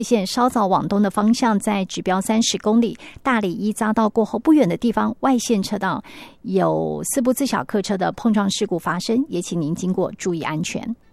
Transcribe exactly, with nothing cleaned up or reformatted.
线稍早往东的方向，在指标三十公里，大里一匝道过后不远的地方，外线车道有四部自小客车的碰撞事故发生，也请您经过注意安全。